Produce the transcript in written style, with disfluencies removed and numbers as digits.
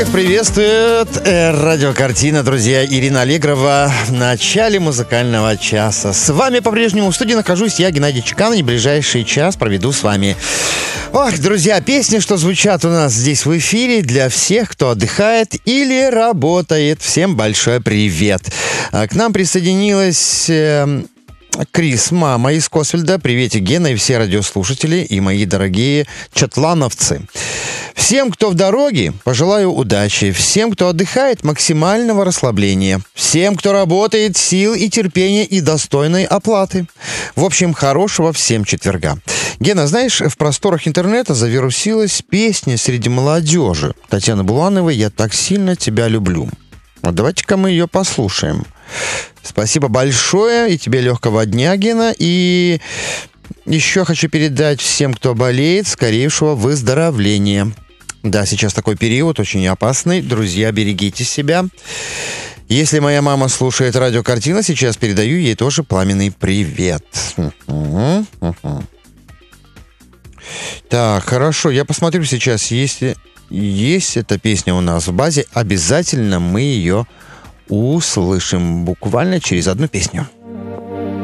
Приветствует радиокартина, друзья. Ирина Аллегрова в начале музыкального часа. С вами по-прежнему в студии нахожусь я, Геннадий Чекан, и ближайший час проведу с вами. Ох, друзья, песни, что звучат у нас здесь в эфире, для всех, кто отдыхает или работает. Всем большой привет. К нам присоединилась Крис, мама из Косвельда. Приветик, Гена, и все радиослушатели, и мои дорогие чатлановцы. Всем, кто в дороге, пожелаю удачи. Всем, кто отдыхает, максимального расслабления. Всем, кто работает, сил и терпения и достойной оплаты. В общем, хорошего всем четверга. Гена, знаешь, в просторах интернета завирусилась песня среди молодежи Татьяны Булановой «Я так сильно тебя люблю». Вот давайте-ка мы ее послушаем. Спасибо большое, и тебе легкого дня, Гена. И еще хочу передать всем, кто болеет, скорейшего выздоровления. Да, сейчас такой период очень опасный. Друзья, берегите себя. Если моя мама слушает радиокартина, сейчас передаю ей тоже пламенный привет. Так, хорошо, я посмотрю сейчас, если есть эта песня у нас в базе, обязательно мы ее услышим буквально через одну песню.